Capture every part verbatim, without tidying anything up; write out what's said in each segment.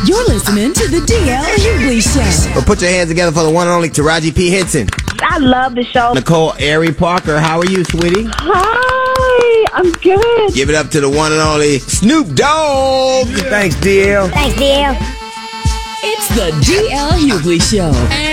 You're listening to the D L Hughley Show. Well, put your hands together for the one and only Taraji P. Henson. I love the show. Nicole Ari Parker, how are you, sweetie? Hi, I'm good. Give it up to the one and only Snoop Dogg. Thanks, D L. Thanks, D L. It's the D L Hughley Show.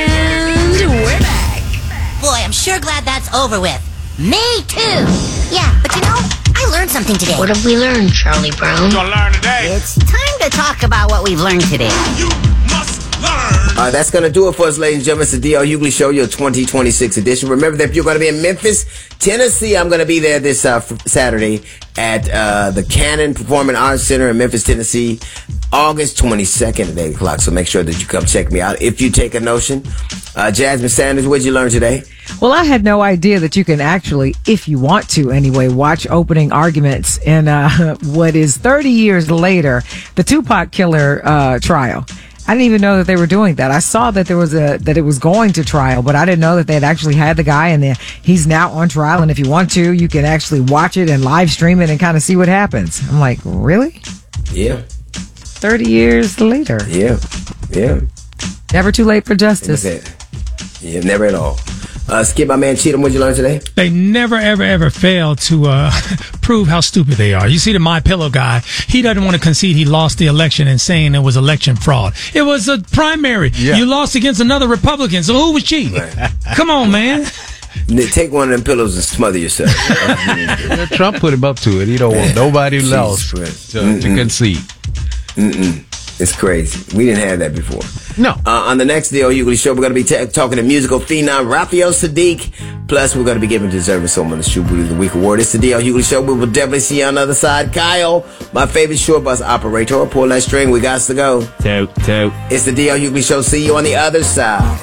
And we're back. Boy, I'm sure glad that's over with. Me too. Yeah, but you know, I learned something today. What have we learned, Charlie Brown? Gonna learn today. It's time to talk about what we've learned today. You must learn. Uh, that's going to do it for us, ladies and gentlemen. It's the D L Hughley Show, your twenty twenty-six edition. Remember that if you're going to be in Memphis, Tennessee, I'm going to be there this uh, f- Saturday at uh, the Cannon Performing Arts Center in Memphis, Tennessee, August twenty-second at eight o'clock. So make sure that you come check me out if you take a notion. Uh, Jasmine Sanders, what did you learn today? Well, I had no idea that you can actually, if you want to anyway, watch opening arguments in uh, what is thirty years later, the Tupac Killer uh, trial. I didn't even know that they were doing that. I saw that there was a that it was going to trial, but I didn't know that they had actually had the guy, and then he's now on trial. And if you want to, you can actually watch it and live stream it and kind of see what happens. I'm like, really? Yeah. thirty years later. Yeah. Yeah. Never too late for justice. Yeah, never at all. Uh, Skip, my man Cheatham, what did you learn today? They never, ever, ever fail to uh, prove how stupid they are. You see the My Pillow guy, he doesn't want to concede he lost the election and saying it was election fraud. It was a primary. Yeah. You lost against another Republican, so who was cheating? Right. Come on, man. Take one of them pillows and smother yourself. Trump put him up to it. He don't want nobody Jesus else Christ. to, to concede. Mm-mm. It's crazy. We didn't have that before. No. Uh, on the next D L Hughley Show, we're going to be t- talking to musical phenom Raphael Sadiq. Plus, we're going to be giving Deserving Someone the Shoe Booty of the Week award. It's the D L Hughley Show. We will definitely see you on the other side. Kyle, my favorite short bus operator, pull that string. We got to go. Toot, toot. It's the D L Hughley Show. See you on the other side.